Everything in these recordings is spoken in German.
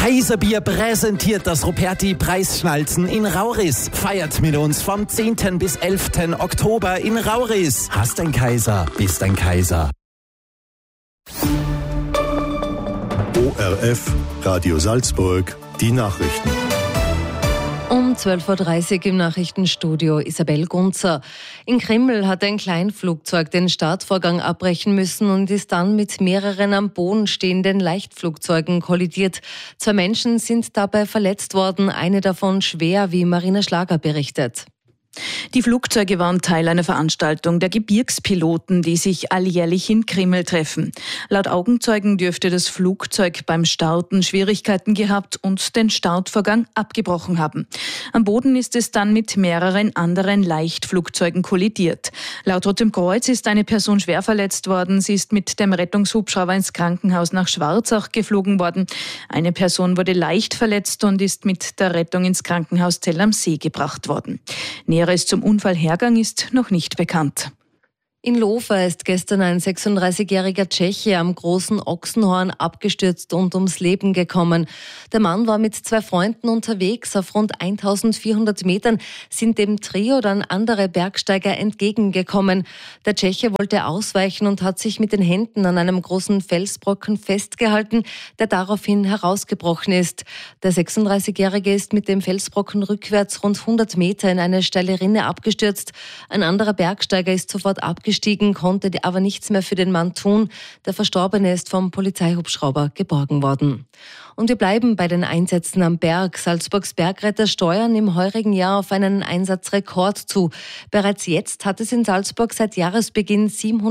Kaiserbier präsentiert das Ruperti-Preisschnalzen in Rauris. Feiert mit uns vom 10. bis 11. Oktober in Rauris. Hast ein Kaiser, bist ein Kaiser. ORF, Radio Salzburg, die Nachrichten. Um 12.30 Uhr im Nachrichtenstudio Isabel Gunzer. In Krimml hat ein Kleinflugzeug den Startvorgang abbrechen müssen und ist dann mit mehreren am Boden stehenden Leichtflugzeugen kollidiert. 2 Menschen sind dabei verletzt worden, eine davon schwer, wie Marina Schlager berichtet. Die Flugzeuge waren Teil einer Veranstaltung der Gebirgspiloten, die sich alljährlich in Krimml treffen. Laut Augenzeugen dürfte das Flugzeug beim Starten Schwierigkeiten gehabt und den Startvorgang abgebrochen haben. Am Boden ist es dann mit mehreren anderen Leichtflugzeugen kollidiert. Laut Rotem Kreuz ist eine Person schwer verletzt worden. Sie ist mit dem Rettungshubschrauber ins Krankenhaus nach Schwarzach geflogen worden. Eine Person wurde leicht verletzt und ist mit der Rettung ins Krankenhaus Zell am See gebracht worden. Näheres zum Unfallhergang ist noch nicht bekannt. In Lofa ist gestern ein 36-jähriger Tscheche am Großen Ochsenhorn abgestürzt und ums Leben gekommen. Der Mann war mit 2 Freunden unterwegs. Auf rund 1400 Metern sind dem Trio dann andere Bergsteiger entgegengekommen. Der Tscheche wollte ausweichen und hat sich mit den Händen an einem großen Felsbrocken festgehalten, der daraufhin herausgebrochen ist. Der 36-jährige ist mit dem Felsbrocken rückwärts rund 100 Meter in eine steile Rinne abgestürzt. Ein anderer Bergsteiger ist sofort abgestiegen, konnte aber nichts mehr für den Mann tun. Der Verstorbene ist vom Polizeihubschrauber geborgen worden. Und wir bleiben bei den Einsätzen am Berg. Salzburgs Bergretter steuern im heurigen Jahr auf einen Einsatzrekord zu. Bereits jetzt hat es in Salzburg seit Jahresbeginn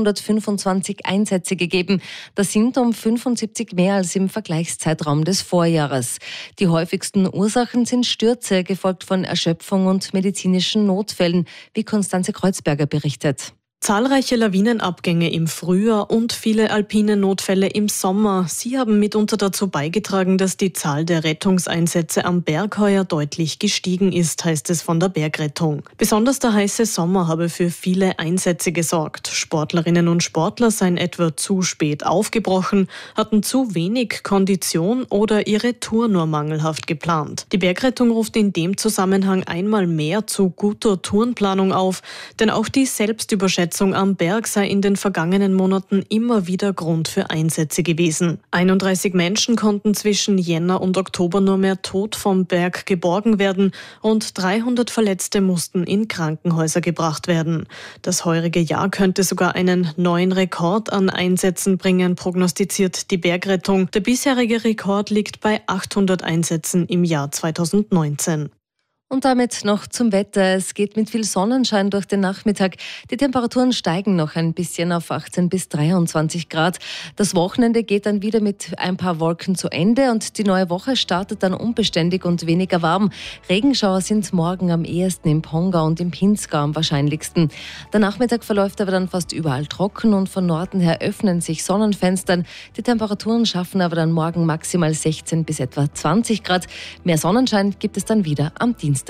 725 Einsätze gegeben. Das sind um 75 mehr als im Vergleichszeitraum des Vorjahres. Die häufigsten Ursachen sind Stürze, gefolgt von Erschöpfung und medizinischen Notfällen, wie Konstanze Kreuzberger berichtet. Zahlreiche Lawinenabgänge im Frühjahr und viele alpine Notfälle im Sommer. Sie haben mitunter dazu beigetragen, dass die Zahl der Rettungseinsätze am Berg heuer deutlich gestiegen ist, heißt es von der Bergrettung. Besonders der heiße Sommer habe für viele Einsätze gesorgt. Sportlerinnen und Sportler seien etwa zu spät aufgebrochen, hatten zu wenig Kondition oder ihre Tour nur mangelhaft geplant. Die Bergrettung ruft in dem Zusammenhang einmal mehr zu guter Tourenplanung auf, denn auch die Selbstüberschätzung am Berg sei in den vergangenen Monaten immer wieder Grund für Einsätze gewesen. 31 Menschen konnten zwischen Jänner und Oktober nur mehr tot vom Berg geborgen werden. Rund 300 Verletzte mussten in Krankenhäuser gebracht werden. Das heurige Jahr könnte sogar einen neuen Rekord an Einsätzen bringen, prognostiziert die Bergrettung. Der bisherige Rekord liegt bei 800 Einsätzen im Jahr 2019. Und damit noch zum Wetter. Es geht mit viel Sonnenschein durch den Nachmittag. Die Temperaturen steigen noch ein bisschen auf 18 bis 23 Grad. Das Wochenende geht dann wieder mit ein paar Wolken zu Ende und die neue Woche startet dann unbeständig und weniger warm. Regenschauer sind morgen am ehesten im Pongau und im Pinzgau am wahrscheinlichsten. Der Nachmittag verläuft aber dann fast überall trocken und von Norden her öffnen sich Sonnenfenstern. Die Temperaturen schaffen aber dann morgen maximal 16 bis etwa 20 Grad. Mehr Sonnenschein gibt es dann wieder am Dienstag.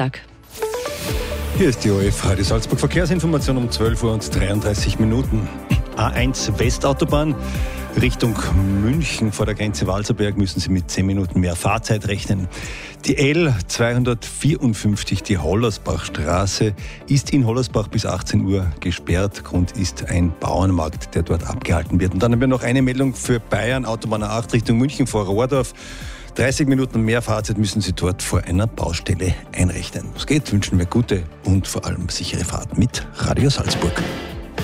Hier ist die ORF Radio Salzburg Verkehrsinformation um 12 Uhr und 33 Minuten. A1 Westautobahn Richtung München vor der Grenze Walserberg müssen Sie mit 10 Minuten mehr Fahrzeit rechnen. Die L254, die Hollersbachstraße, ist in Hollersbach bis 18 Uhr gesperrt. Grund ist ein Bauernmarkt, der dort abgehalten wird. Und dann haben wir noch eine Meldung für Bayern, Autobahn A8 Richtung München vor Rohrdorf. 30 Minuten mehr Fahrzeit müssen Sie dort vor einer Baustelle einrechnen. Was geht, wünschen wir gute und vor allem sichere Fahrt mit Radio Salzburg.